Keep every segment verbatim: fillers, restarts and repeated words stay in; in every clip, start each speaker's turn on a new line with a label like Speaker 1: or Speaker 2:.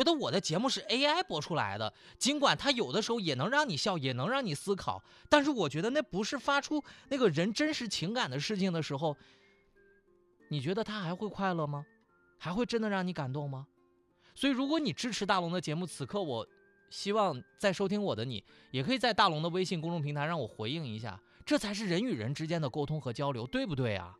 Speaker 1: 得我的节目是 A I 播出来的，尽管它有的时候也能让你笑，也能让你思考，但是我觉得那不是发出那个人真实情感的事情的时候，你觉得他还会快乐吗？还会真的让你感动吗？所以如果你支持大龙的节目，此刻我希望在收听我的你也可以在大龙的微信公众平台让我回应一下，这才是人与人之间的沟通和交流，对不对啊？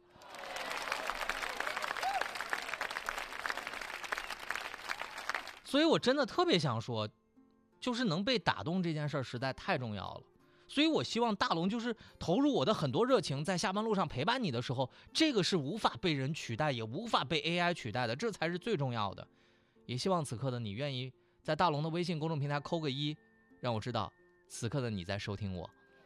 Speaker 1: 所以我真的特别想说，就是能被打动这件事实在太重要了。所以我希望大龙就是投入我的很多热情，在下班路上陪伴你的时候，这个是无法被人取代，也无法被 A I 取代的，这才是最重要的。也希望此刻的你愿意在大龙的微信公众平台扣个一，让我知道此刻的你在收听我。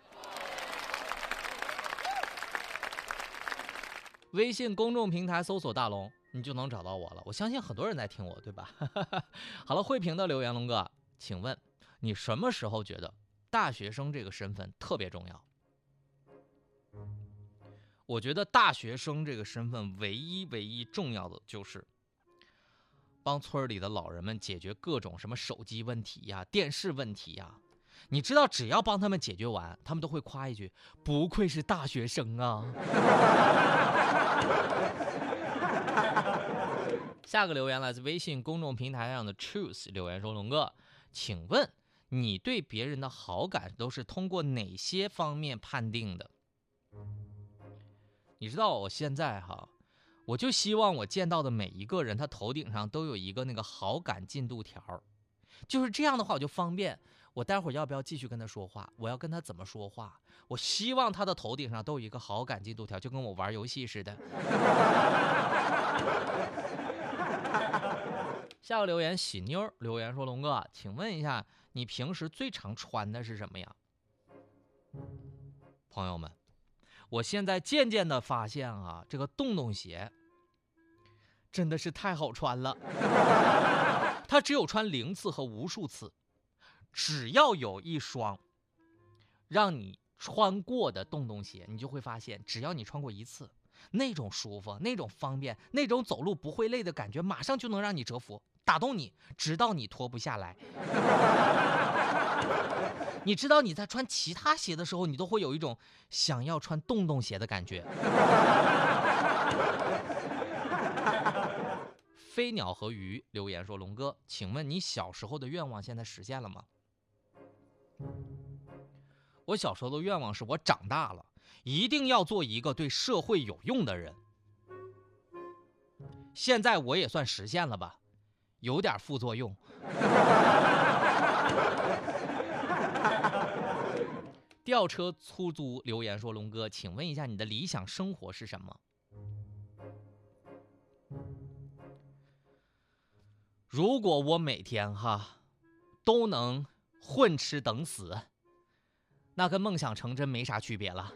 Speaker 1: 微信公众平台搜索大龙，你就能找到我了。我相信很多人在听我，对吧？好了，慧萍的留言，龙哥，请问你什么时候觉得大学生这个身份特别重要？我觉得大学生这个身份唯一唯一重要的就是帮村里的老人们解决各种什么手机问题呀、电视问题呀。你知道，只要帮他们解决完，他们都会夸一句：“不愧是大学生啊！”下个留言来自微信公众平台上的 Truth 留言说：“龙哥，请问你对别人的好感都是通过哪些方面判定的？”你知道我现在哈，我就希望我见到的每一个人，他头顶上都有一个那个好感进度条，就是这样的话我就方便我待会儿要不要继续跟他说话，我要跟他怎么说话，我希望他的头顶上都有一个好感进度条，就跟我玩游戏似的。下个留言喜妞留言说：“龙哥，请问一下，你平时最常穿的是什么呀？”朋友们，我现在渐渐的发现啊，这个洞洞鞋真的是太好穿了。它只有穿零次和无数次，只要有一双让你穿过的洞洞鞋，你就会发现，只要你穿过一次，那种舒服，那种方便，那种走路不会累的感觉，马上就能让你折服，打动你，直到你脱不下来。你知道你在穿其他鞋的时候，你都会有一种想要穿洞洞鞋的感觉。飞鸟和鱼留言说：“龙哥，请问你小时候的愿望现在实现了吗？”我小时候的愿望是我长大了一定要做一个对社会有用的人。现在我也算实现了吧，有点副作用。吊车出租留言说：“龙哥，请问一下你的理想生活是什么？”如果我每天哈都能混吃等死，那跟梦想成真没啥区别了。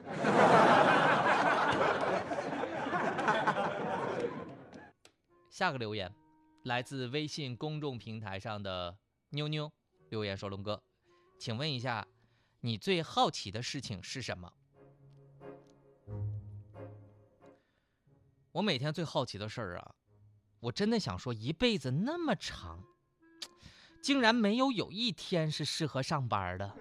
Speaker 1: 下个留言来自微信公众平台上的妞妞留言说：“龙哥，请问一下，你最好奇的事情是什么？”我每天最好奇的事儿啊，我真的想说，一辈子那么长，竟然没有有一天是适合上班的。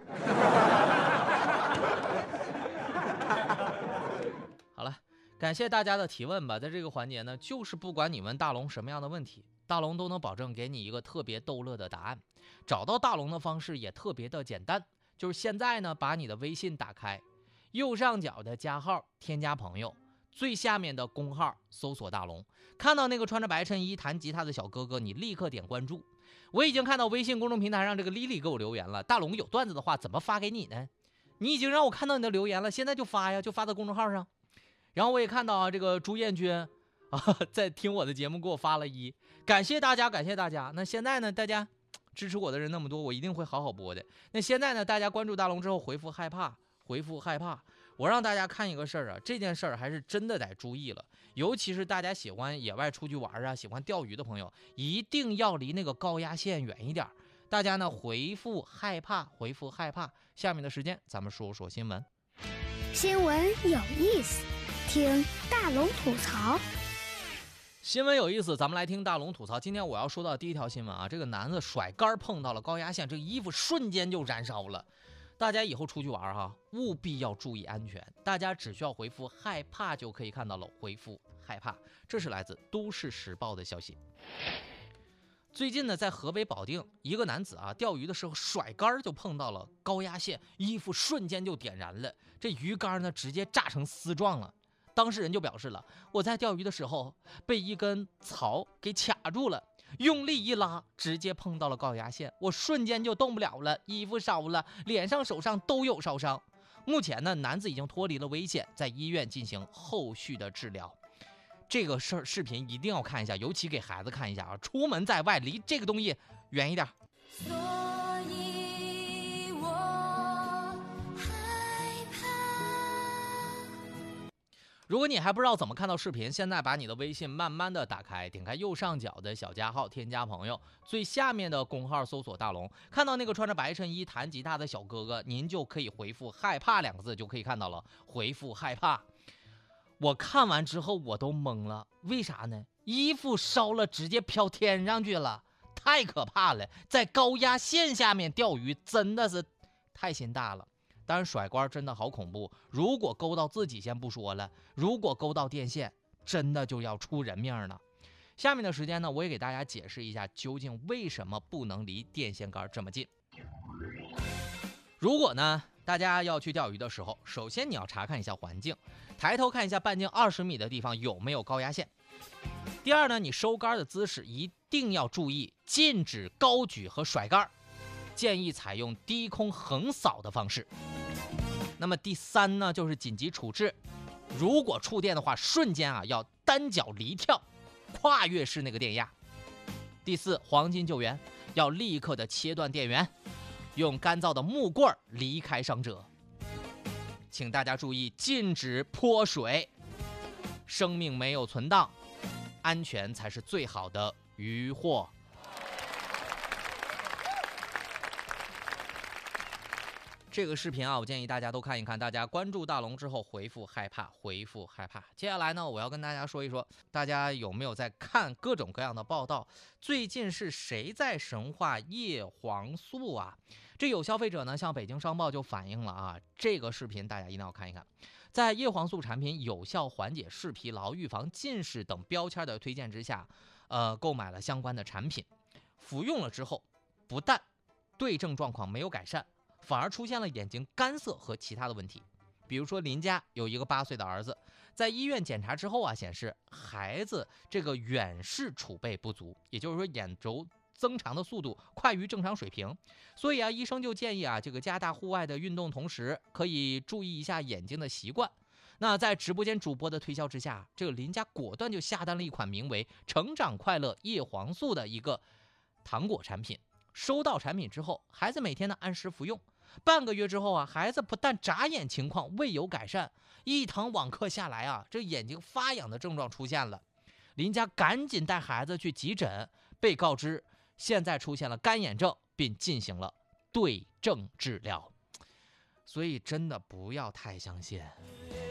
Speaker 1: 好了，感谢大家的提问吧。在这个环节呢，就是不管你问大龙什么样的问题，大龙都能保证给你一个特别逗乐的答案。找到大龙的方式也特别的简单，就是现在呢，把你的微信打开，右上角的加号添加朋友，最下面的公号搜索大龙，看到那个穿着白衬衣弹吉他的小哥哥，你立刻点关注。我已经看到微信公众平台上这个 Lily 给我留言了，大龙有段子的话怎么发给你呢？你已经让我看到你的留言了，现在就发呀，就发到公众号上。然后我也看到啊，这个朱艳君啊，在听我的节目给我发了一，感谢大家，感谢大家。那现在呢，大家支持我的人那么多，我一定会好好播的。那现在呢，大家关注大龙之后回复害怕，回复害怕，我让大家看一个事儿啊，这件事儿还是真的得注意了，尤其是大家喜欢野外出去玩啊，喜欢钓鱼的朋友，一定要离那个高压线远一点。大家呢回复害怕，回复害怕。下面的时间咱们说说新闻。
Speaker 2: 新闻有意思，听大龙吐槽。
Speaker 1: 新闻有意思，咱们来听大龙吐槽。今天我要说到第一条新闻啊，这个男子甩杆碰到了高压线，这衣服瞬间就燃烧了。大家以后出去玩哈，务必要注意安全。大家只需要回复害怕就可以看到了，回复害怕。这是来自都市时报的消息。最近呢，在河北保定，一个男子啊钓鱼的时候甩杆就碰到了高压线，衣服瞬间就点燃了，这鱼竿呢直接炸成丝状了。当事人就表示了，我在钓鱼的时候被一根草给卡住了，用力一拉，直接碰到了高压线，我瞬间就动不了了，衣服烧了，脸上手上都有烧伤。目前呢，男子已经脱离了危险，在医院进行后续的治疗。这个事儿视频一定要看一下，尤其给孩子看一下啊！出门在外，离这个东西远一点。所以我害怕。如果你还不知道怎么看到视频，现在把你的微信慢慢的打开，点开右上角的小加号，添加朋友，最下面的公号搜索大龙，看到那个穿着白衬衣弹吉他的小哥哥，您就可以回复害怕两个字，就可以看到了，回复害怕。我看完之后我都懵了，为啥呢？衣服烧了，直接飘天上去了，太可怕了！在高压线下面钓鱼真的是太心大了。当然甩竿真的好恐怖，如果勾到自己先不说了，如果勾到电线，真的就要出人命了。下面的时间呢，我也给大家解释一下，究竟为什么不能离电线杆这么近。如果呢，大家要去钓鱼的时候，首先你要查看一下环境，抬头看一下半径二十米的地方有没有高压线。第二呢，你收竿的姿势一定要注意，禁止高举和甩竿，建议采用低空横扫的方式。那么第三呢，就是紧急处置，如果触电的话，瞬间啊要单脚离跳，跨越式那个电压。第四，黄金救援，要立刻的切断电源，用干燥的木棍离开伤者。请大家注意，禁止泼水，生命没有存档，安全才是最好的渔获。这个视频啊，我建议大家都看一看。大家关注大龙之后，回复害怕，回复害怕。接下来呢，我要跟大家说一说，大家有没有在看各种各样的报道？最近是谁在神话叶黄素啊？这有消费者呢向北京商报就反映了啊，这个视频大家一定要看一看。在叶黄素产品有效缓解视疲劳、预防近视等标签的推荐之下，呃，购买了相关的产品，服用了之后，不但对症状况没有改善，反而出现了眼睛干涩和其他的问题。比如说邻家有一个八岁的儿子，在医院检查之后啊，显示孩子这个远视储备不足，也就是说眼轴增长的速度快于正常水平，所以啊，医生就建议啊，这个加大户外的运动，同时可以注意一下眼睛的习惯。那在直播间主播的推销之下，这个邻家果断就下单了一款名为“成长快乐叶黄素”的一个糖果产品。收到产品之后，孩子每天呢按时服用，半个月之后啊，孩子不但眨眼情况未有改善，一堂网课下来啊，这眼睛发痒的症状出现了。邻家赶紧带孩子去急诊，被告知现在出现了干眼症，并进行了对症治疗。所以真的不要太相信。